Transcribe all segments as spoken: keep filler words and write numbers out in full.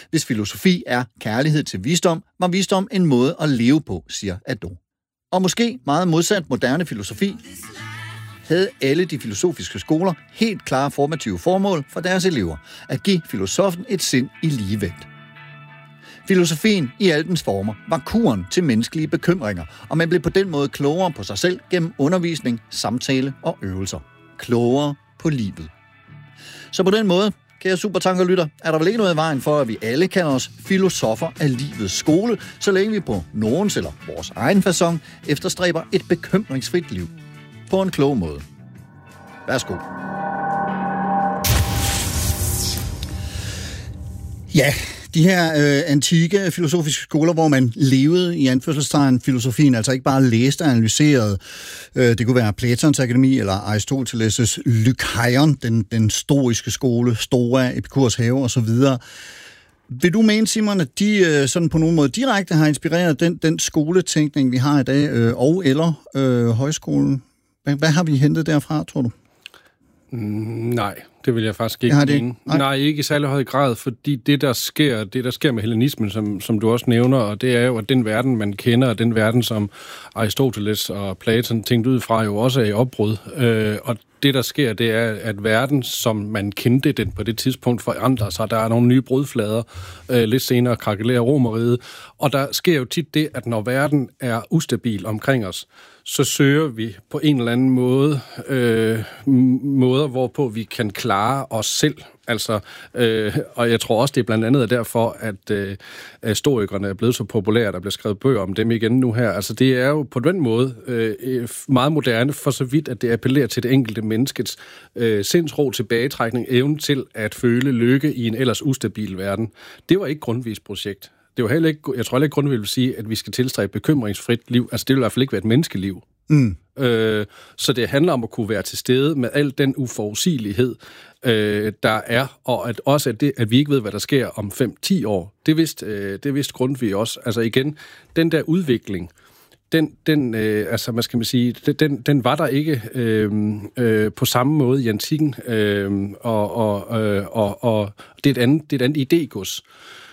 Hvis filosofi er kærlighed til visdom, var visdom en måde at leve på, siger Hadot. Og måske meget modsat moderne filosofi, havde alle de filosofiske skoler helt klare formative formål for deres elever, at give filosofen et sind i ligevægt. Filosofien i alle dens former var kuren til menneskelige bekymringer, og man blev på den måde klogere på sig selv gennem undervisning, samtale og øvelser. Klogere på livet. Så på den måde, kære supertankerlytter, er der vel ikke noget i vejen for, at vi alle kalder os filosofer af livets skole, så længe vi på nogens eller vores egen facon efterstræber et bekymringsfrit liv. På en klog måde. Værsgo. Ja, de her øh, antikke filosofiske skoler, hvor man levede i anførselstegn filosofien, altså ikke bare læste og analyserede. Øh, det kunne være Platons akademi eller Aristoteles' Lykaion, den, den stoiske skole, Stoa, Epikurs have osv. Vil du mene, Simon, at de øh, sådan på nogen måde direkte har inspireret den, den skoletænkning, vi har i dag, øh, og eller øh, højskolen? Hvad, hvad har vi hentet derfra, tror du? Mm, nej, det vil jeg faktisk ikke mene. Nej. nej, ikke i særlig høj grad, fordi det, der sker, det, der sker med hellenismen, som, som du også nævner, og det er jo, at den verden, man kender, og den verden, som Aristoteles og Platon tænkte ud fra, jo også er i opbrud. Øh, og det, der sker, det er, at verden, som man kendte den på det tidspunkt, forandrer sig. Der er nogle nye brudflader. Øh, lidt senere krakelerer Romerriget. Og der sker jo tit det, at når verden er ustabil omkring os, så søger vi på en eller anden måde øh, måder, hvorpå vi kan klare os selv. Altså, øh, og jeg tror også, det er blandt andet derfor, at øh, stoikerne er blevet så populære, der bliver skrevet bøger om dem igen nu her. Altså, det er jo på den måde øh, meget moderne, for så vidt, at det appellerer til det enkelte menneskets øh, sindsro, tilbagetrækning, evne til at føle lykke i en ellers ustabil verden. Det var ikke Grundtvigs projekt. Det var heller ikke, jeg tror heller ikke, Grundtvig vil sige, at vi skal tilstræbe bekymringsfrit liv. Altså, det vil i hvert fald ikke være et menneskeliv. Mm. Øh, så det handler om at kunne være til stede med al den uforudsigelighed, øh, der er, og at også at, det, at vi ikke ved, hvad der sker om fem til ti år. Det vidste, øh, det vidste Grundtvig også. Altså igen, den der udvikling, den, den øh, altså, hvad skal man sige, den, den var der ikke øh, øh, på samme måde i antikken, øh, og, og, øh, og, og det er et andet, det er et andet idégods.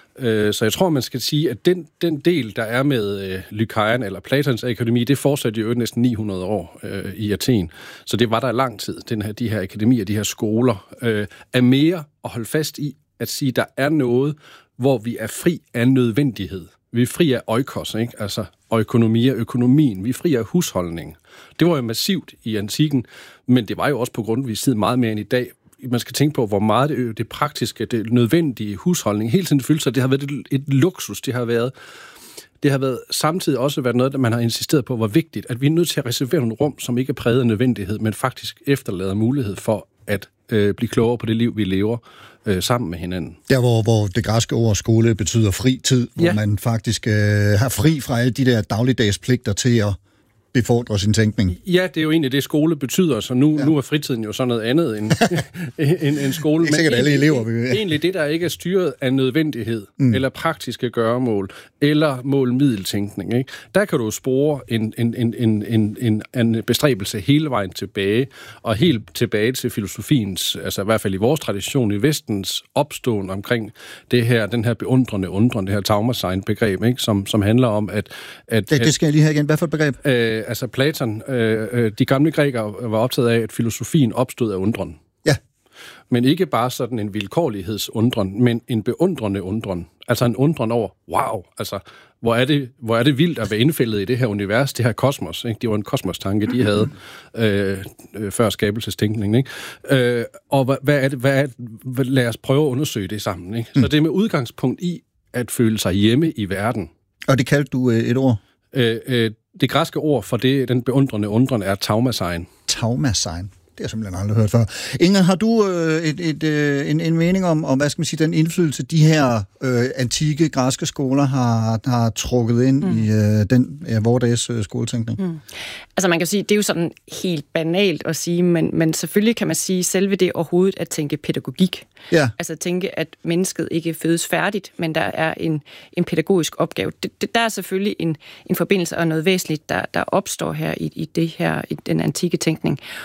Så jeg tror, man skal sige, at den, den del, der er med øh, Lykaion eller Platons akademi, det fortsatte jo næsten ni hundrede år øh, i Athen. Så det var der i lang tid, den her, de her akademier, de her skoler, øh, er mere at holde fast i, at sige, at der er noget, hvor vi er fri af nødvendighed. Vi er fri af oikos, ikke? Altså økonomi og økonomien. Vi er fri af husholdning. Det var jo massivt i antikken, men det var jo også på Grundtvigs tid meget mere end i dag. Man skal tænke på, hvor meget det, det praktiske, det nødvendige husholdning hele tiden følte sig. Det har været et, et luksus. Det har været, det har været samtidig også været noget, der man har insisteret på, hvor vigtigt, at vi er nødt til at reservere nogle rum, som ikke er præget af nødvendighed, men faktisk efterlader mulighed for at øh, blive klogere på det liv, vi lever øh, sammen med hinanden. Der, hvor, hvor det græske ord skole betyder fri tid, hvor ja. man faktisk øh, har fri fra alle de der dagligdags pligter til at befordre sin tænkning. Ja, det er jo egentlig det, skole betyder, så nu, ja. nu er fritiden jo sådan noget andet end, end, end skole. Det er sikkert alle elever. Men egentlig det, der ikke er styret af nødvendighed, mm. eller praktiske gøremål, eller mål-middeltænkning, ikke? Der kan du spore en, en, en, en, en, en, en bestræbelse hele vejen tilbage, og helt tilbage til filosofiens, altså i hvert fald i vores tradition, i Vestens opståen omkring det her, den her beundrende undren, det her Taumasein-begreb, ikke? Som, som handler om, at... at det, det skal jeg lige have igen. Hvad for et begreb? Øh, altså Platon, øh, de gamle grækere var optaget af, at filosofien opstod af undren. Ja. Men ikke bare sådan en vilkårlighedsundren, men en beundrende undren. Altså en undren over, wow, altså hvor er det, hvor er det vildt at være indfældet i det her univers, det her kosmos. Ikke? Det var en kosmostanke, de havde øh, øh, før skabelsestænkningen. Ikke? Øh, og hvad, hvad er det, hvad er det, lad os prøve at undersøge det sammen. Ikke? Så det er med udgangspunkt i at føle sig hjemme i verden. Og det kaldte du øh, et ord? Øh, øh, Det græske ord for det, den beundrende undren, er Taumasein. Taumasein. Det har jeg simpelthen aldrig hørt før. Inger, har du øh, et, et, øh, en, en mening om, om, hvad skal man sige, den indflydelse, de her øh, antikke græske skoler har, har trukket ind mm. i øh, den ja, vordags øh, skoletænkning? Mm. Altså man kan sige, det er jo sådan helt banalt at sige, men, men selvfølgelig kan man sige, selve det overhovedet at tænke pædagogik. Ja. Altså at tænke, at mennesket ikke fødes færdigt, men der er en, en pædagogisk opgave. Det, det, der er selvfølgelig en, en forbindelse og noget væsentligt, der, der opstår her i, i det her, i den antikke tænkning.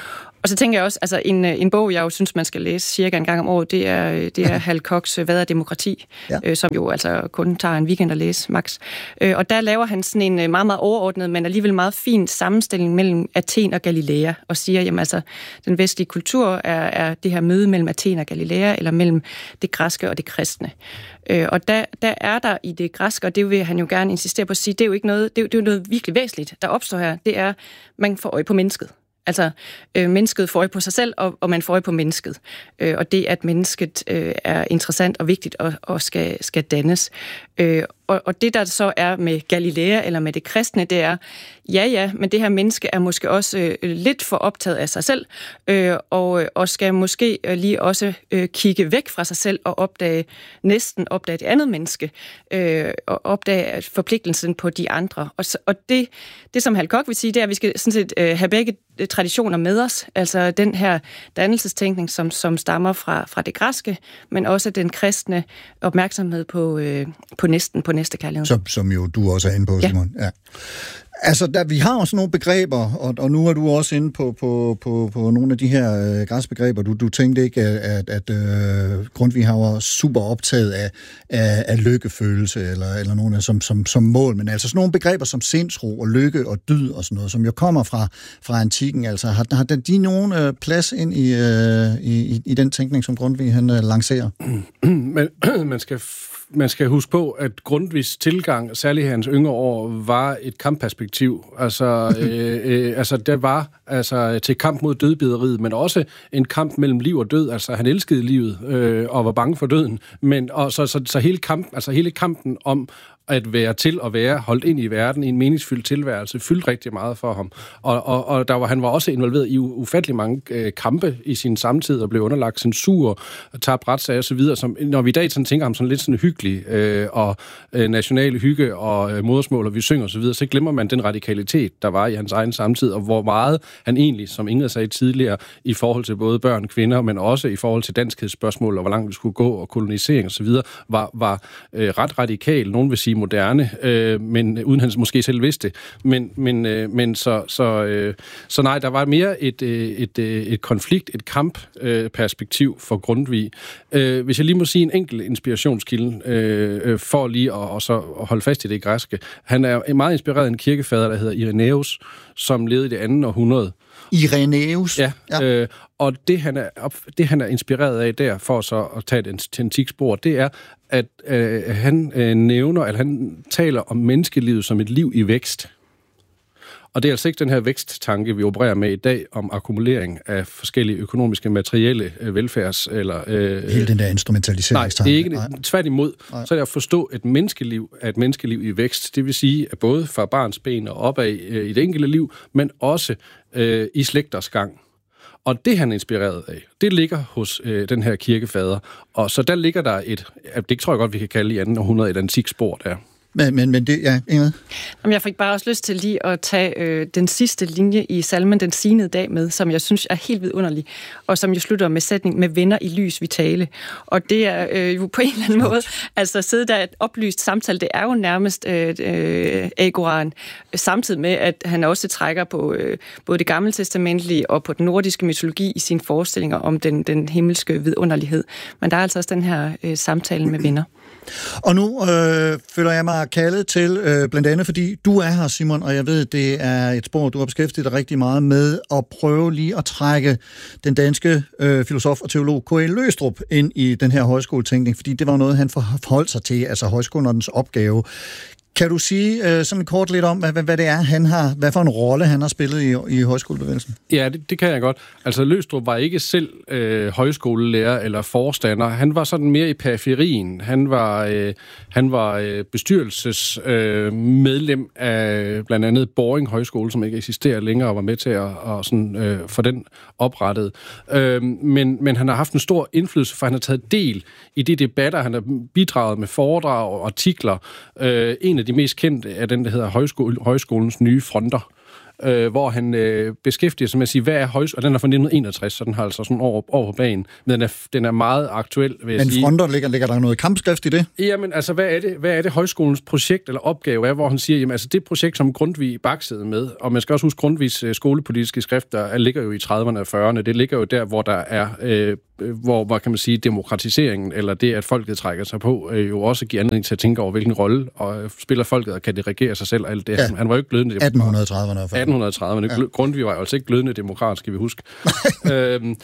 Og så tænker jeg også, altså en, en bog, jeg jo synes, man skal læse cirka en gang om året, det er, det er Hal Kochs Hvad er demokrati? Ja. Øh, som jo altså kun tager en weekend at læse, max. Øh, og der laver han sådan en meget, meget overordnet, men alligevel meget fin sammenstilling mellem Athen og Galilea, og siger, jamen altså, den vestlige kultur er, er det her møde mellem Athen og Galilea, eller mellem det græske og det kristne. Øh, og der, der er der i det græske, og det vil han jo gerne insistere på at sige, det er jo ikke noget, det er, det er jo noget virkelig væsentligt, der opstår her. Det er, man får øje på mennesket. Altså, øh, mennesket får øje på sig selv, og, og man får øje på mennesket. Øh, og det, at mennesket øh, er interessant og vigtigt og, og skal, skal dannes. Øh, og, og det, der så er med Galilea eller med det kristne, det er, ja, ja, men det her menneske er måske også øh, lidt for optaget af sig selv, øh, og, og skal måske lige også øh, kigge væk fra sig selv og opdage, næsten opdage det andet menneske, øh, og opdage forpligtelsen på de andre. Og, så, og det, det, som Hal Koch vil sige, det er, at vi skal sådan set øh, have begge traditioner med os, altså den her dannelsestænkning, som, som stammer fra, fra det græske, men også den kristne opmærksomhed på, øh, på næsten, på næste kærlighed. Som, som jo du også er inde på, ja. Simon. Ja. Altså, der, vi har også nogle begreber, og, og nu er du også inde på, på, på, på nogle af de her øh, græsbegreber. Du, du tænkte ikke, at, at øh, Grundtvig var super optaget af, af, af lykkefølelse, eller, eller nogle af som, som, som mål, men altså sådan nogle begreber som sindsro og lykke og dyd og sådan noget, som jo kommer fra, fra antikken. Altså, har, har de nogen øh, plads ind i, øh, i, i den tænkning, som Grundtvig han øh, lancerer? Men man skal Man skal huske på, at Grundtvigs tilgang, særligt hans yngre år, var et kampperspektiv. Altså, øh, øh, altså der var altså, til kamp mod dødbideriet, men også en kamp mellem liv og død. Altså, han elskede livet øh, og var bange for døden. Men og så, så, så hele, kamp, altså, hele kampen om at være til at være holdt ind i verden i en meningsfyldt tilværelse, fyldte rigtig meget for ham. Og, og, og der var, han var også involveret i ufattelig mange øh, kampe i sin samtid, og blev underlagt censur, tabt retssager og så videre. Som, når vi i dag sådan, tænker ham sådan lidt sådan hyggelig, øh, og øh, nationale hygge og øh, modersmål, og vi synger og så videre, så glemmer man den radikalitet, der var i hans egen samtid, og hvor meget han egentlig, som Ingrid sagde tidligere, i forhold til både børn og kvinder, men også i forhold til danskhedsspørgsmål, og hvor langt vi skulle gå, og kolonisering og så videre, var, var øh, ret radikal. Nogen vil sige moderne, øh, men uden han måske selv vidste det. Men, men, øh, men så, så, øh, så nej, der var mere et, et, et, et konflikt, et kampperspektiv øh, for Grundtvig. Øh, hvis jeg lige må sige en enkelt inspirationskilde, øh, for lige at, og så at holde fast i det græske. Han er meget inspireret af en kirkefader, der hedder Irenæus, som levede i det andet århundrede. Irenæus? Ja, ja. Øh, og det han, er, det han er inspireret af der, for så at tage et antikspor, det er, at øh, han øh, nævner, at han taler om menneskelivet som et liv i vækst. Og det er altså ikke den her væksttanke, vi opererer med i dag, om akkumulering af forskellige økonomiske, materielle øh, velfærds... Eller, øh, Hele den der instrumentaliseringstanke. Nej, det er ikke tværtimod. Nej. Så er det at forstå, at menneskeliv er et menneskeliv i vækst. Det vil sige, at både fra barns ben og opad øh, i det enkelte liv, men også øh, i slægters gang. Og det, han er inspireret af, det ligger hos øh, den her kirkefader. Og så der ligger der et, det tror jeg godt, vi kan kalde i anden århundrede, et antikspor der. Men, men, men det, ja, Ingrid? Jamen, jeg fik bare også lyst til lige at tage øh, den sidste linje i salmen, Den signede dag med, som jeg synes er helt vidunderlig, og som jo slutter med sætning, med venner i lys vi tale. Og det er øh, jo på en eller anden måde, altså at sidde der et oplyst samtale, det er jo nærmest øh, øh, agoran, samtidig med, at han også trækker på øh, både det gamle testamentlige og på den nordiske mytologi i sine forestillinger om den, den himmelske vidunderlighed. Men der er altså også den her øh, samtale med venner. Og nu øh, føler jeg mig kaldet til, øh, blandt andet fordi du er her, Simon, og jeg ved, det er et spor, du har beskæftiget dig rigtig meget med, at prøve lige at trække den danske øh, filosof og teolog K L Løgstrup ind i den her højskoletænkning, fordi det var noget, han forholdt sig til, altså højskolen og dens opgave. Kan du sige øh, sådan kort lidt om, hvad, hvad det er, han har, hvad for en rolle han har spillet i, i højskolebevægelsen? Ja, det, det kan jeg godt. Altså, Løgstrup var ikke selv øh, højskolelærer eller forstander. Han var sådan mere i periferien. Han var, øh, han var øh, bestyrelsesmedlem øh, af blandt andet Boring Højskole, som ikke eksisterer længere, og var med til at og sådan, øh, få den oprettet. Øh, men, men han har haft en stor indflydelse, for han har taget del i de debatter. Han har bidraget med foredrag og artikler. Øh, en af de mest kendte er den, der hedder Højskole, Højskolens nye fronter, øh, hvor han øh, beskæftiger sig med at sige, hvad er højskolen? Og den er fra nitten enogtres, så den har altså sådan år, år på bagen. Men den er, den er meget aktuel, vil jeg Men sige. fronter, ligger, ligger der noget kampskrift i det? Jamen, altså, hvad er det, hvad er det højskolens projekt eller opgave er, hvor han siger, jamen, altså, det projekt, som Grundtvig baksede med, og man skal også huske, Grundtvigs øh, skolepolitiske skrifter ligger jo i trediverne og fyrrerne. Det ligger jo der, hvor der er, øh, hvor, hvor kan man sige, demokratiseringen, eller det, at folket trækker sig på, øh, jo også giver anledning til at tænke over, hvilken rolle og spiller folket, og kan det regere sig selv og alt det. Ja. Han var jo ikke glødende demokrat. atten trediverne og atten trediverne. Ja. Grundtvig var jo altså ikke glødende demokrat, skal vi huske. øhm,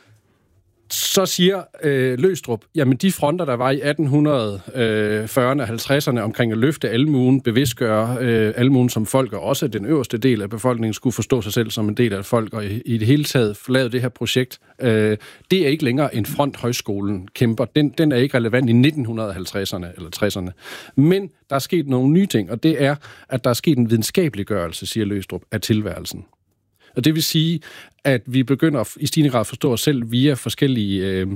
Så siger øh, Løgstrup, jamen de fronter, der var i atten fyrrerne og halvtredserne omkring at løfte almuen, bevidstgøre øh, almuen som folk, og også den øverste del af befolkningen skulle forstå sig selv som en del af folk, og i, i det hele taget lave det her projekt, øh, det er ikke længere en front, højskolen kæmper. Den, den er ikke relevant i nitten halvtredserne eller tresserne. Men der er sket nogle nye ting, og det er, at der er sket en videnskabeliggørelse, siger Løgstrup, af tilværelsen. Og det vil sige, at vi begynder i stigende grad at forstå os selv via forskellige øh,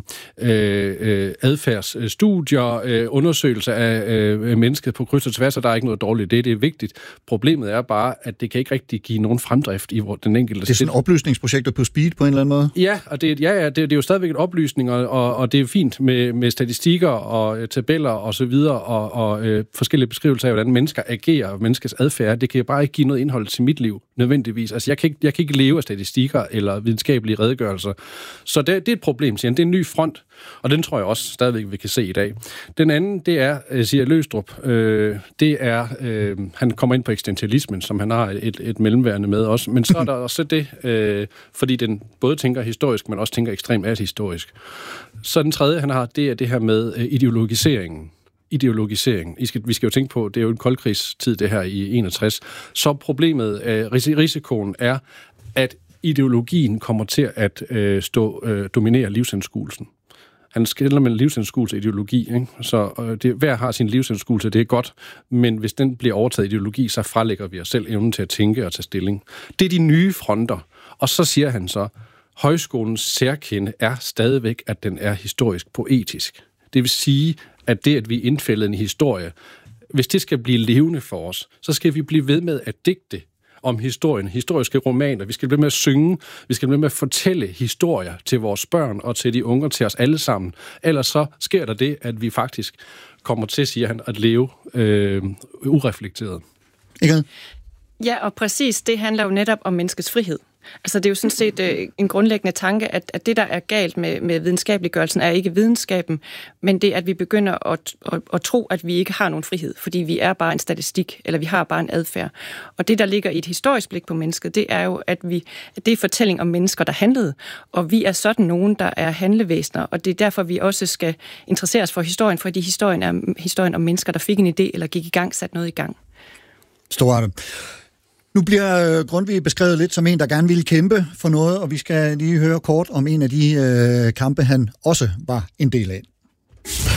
øh, adfærdsstudier, øh, undersøgelser af øh, mennesket på kryds og tværs, og der er ikke noget dårligt i det, det er vigtigt. Problemet er bare, at det kan ikke rigtig give nogen fremdrift i den enkelte. Det er sådan oplysningsprojekter på speed på en eller anden måde? Ja, og det, ja, ja, det, det er jo stadigvæk et oplysning, og, og, og det er fint med, med statistikker og øh, tabeller og så videre, og, og øh, forskellige beskrivelser af, hvordan mennesker agerer og menneskers adfærd. Det kan bare ikke give noget indhold til mit liv, nødvendigvis. Altså, jeg kan ikke, jeg kan ikke leve af statistikker eller videnskabelige redegørelser. Så det, det er et problem, siger han. Det er en ny front, og den tror jeg også stadigvæk, vi kan se i dag. Den anden, det er, siger Løgstrup, øh, det er, øh, han kommer ind på eksistentialismen, som han har et, et mellemværende med også, men så er der også det, øh, fordi den både tænker historisk, men også tænker ekstremt ahistorisk. Så den tredje, han har, det er det her med øh, ideologiseringen. Ideologisering. I skal, vi skal jo tænke på, det er jo en koldkrigstid, det her i enogtres. Så problemet, øh, risikoen er, at ideologien kommer til at øh, stå øh, dominere livsanskuelsen. Han skiller mellem livsanskuelse og ideologi, ikke? Så øh, det, hver har sin livsanskuelse, det er godt, men hvis den bliver overtaget ideologi, så frelægger vi os selv evnen til at tænke og tage stilling. Det er de nye fronter. Og så siger han så, højskolens særkende er stadigvæk, at den er historisk poetisk. Det vil sige, at det, at vi indfælder en historie, hvis det skal blive levende for os, så skal vi blive ved med at digte om historien, historiske romaner. Vi skal blive med at synge, vi skal blive med at fortælle historier til vores børn og til de unge, til os alle sammen. Ellers så sker der det, at vi faktisk kommer til, siger han, at leve øh, ureflekteret. Ikke? Ja, og præcis, det handler jo netop om menneskets frihed. Altså det er jo sådan set øh, en grundlæggende tanke, at, at det, der er galt med, med videnskabeliggørelsen, er ikke videnskaben, men det, at vi begynder at, at, at tro, at vi ikke har nogen frihed, fordi vi er bare en statistik, eller vi har bare en adfærd. Og det, der ligger i et historisk blik på mennesket, det er jo, at, vi, at det er fortælling om mennesker, der handlede, og vi er sådan nogen, der er handlevæsener, og det er derfor, vi også skal interessere os for historien, fordi historien er historien om mennesker, der fik en idé, eller gik i gang, sat noget i gang. Stort. Nu bliver Grundtvig beskrevet lidt som en, der gerne ville kæmpe for noget, og vi skal lige høre kort om en af de øh, kampe, han også var en del af.